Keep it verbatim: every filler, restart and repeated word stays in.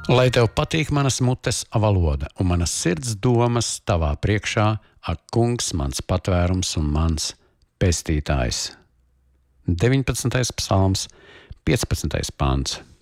Lai tev patīk manas mutes valoda un manas sirds domas tavā priekšā, ak, kungs, mans patvērums un mans pestītājs. deviņpadsmitais psalms, piecpadsmitais pants.